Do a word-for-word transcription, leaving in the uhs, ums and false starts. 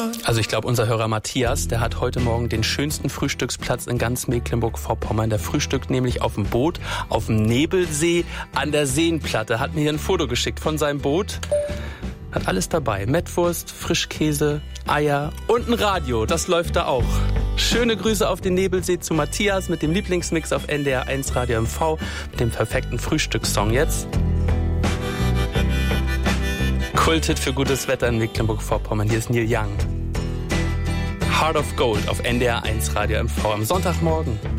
Also ich glaube, unser Hörer Matthias, der hat heute Morgen den schönsten Frühstücksplatz in ganz Mecklenburg-Vorpommern. Der frühstückt nämlich auf dem Boot, auf dem Nebelsee, an der Seenplatte. Hat mir hier ein Foto geschickt von seinem Boot. Hat alles dabei. Mettwurst, Frischkäse, Eier und ein Radio. Das läuft da auch. Schöne Grüße auf den Nebelsee zu Matthias mit dem Lieblingsmix auf N D R eins Radio M V mit dem perfekten Frühstückssong jetzt. Kulthit für gutes Wetter in Mecklenburg-Vorpommern. Hier ist Neil Young. Heart of Gold auf N D R eins Radio M V am Sonntagmorgen.